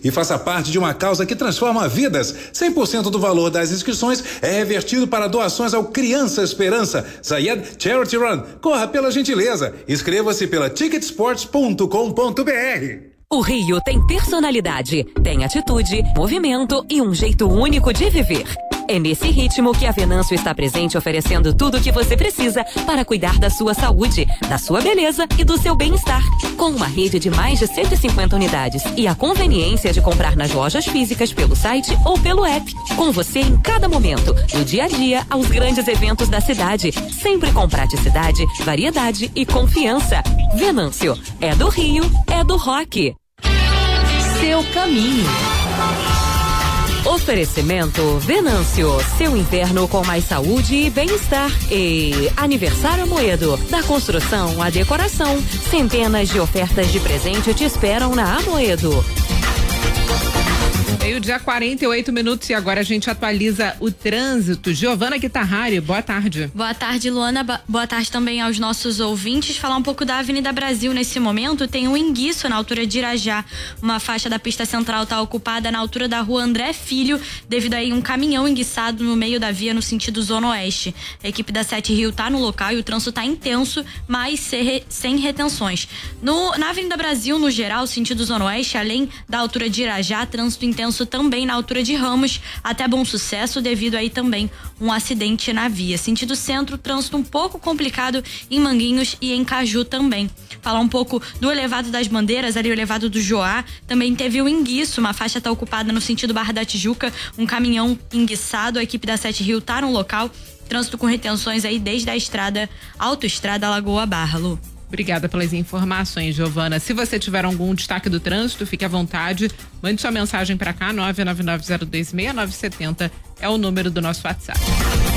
e faça parte de uma causa que transforma vidas. 100% do valor das inscrições é revertido para doações ao Criança Esperança Zayed Charity Run. Corra pela gentileza. Inscreva-se pela ticketsports.com.br. O Rio tem personalidade, tem atitude, movimento e um jeito único de viver. É nesse ritmo que a Venâncio está presente, oferecendo tudo o que você precisa para cuidar da sua saúde, da sua beleza e do seu bem-estar. Com uma rede de mais de 150 unidades e a conveniência de comprar nas lojas físicas pelo site ou pelo app. Com você em cada momento, do dia a dia aos grandes eventos da cidade. Sempre com praticidade, variedade e confiança. Venâncio, é do Rio, é do rock. Seu caminho. Oferecimento Venâncio, seu inverno com mais saúde e bem-estar. E Aniversário Amoedo, da construção à decoração. Centenas de ofertas de presente te esperam na Amoedo. Meio-dia 48 minutos e agora a gente atualiza o trânsito. Giovana Guitarrari, boa tarde. Boa tarde, Luana. Boa tarde também aos nossos ouvintes. Falar um pouco da Avenida Brasil nesse momento. Tem um enguiço na altura de Irajá. Uma faixa da pista central está ocupada na altura da rua André Filho, devido aí um caminhão enguiçado no meio da via no sentido zona oeste. A equipe da 7 Rio está no local e o trânsito está intenso, mas sem retenções. Na Avenida Brasil, no geral, sentido zona oeste, além da altura de Irajá, trânsito intenso também na altura de Ramos até Bom Sucesso, devido aí também um acidente na via. Sentido centro, trânsito um pouco complicado em Manguinhos e em Caju também. Falar um pouco do elevado das Bandeiras, ali o elevado do Joá, também teve o enguiço, uma faixa está ocupada no sentido Barra da Tijuca, um caminhão enguiçado, a equipe da 7 Rio tá no local, trânsito com retenções aí desde a autoestrada Lagoa Barra, Lu. Obrigada pelas informações, Giovana. Se você tiver algum destaque do trânsito, fique à vontade. Mande sua mensagem para cá, 999026970 é o número do nosso WhatsApp.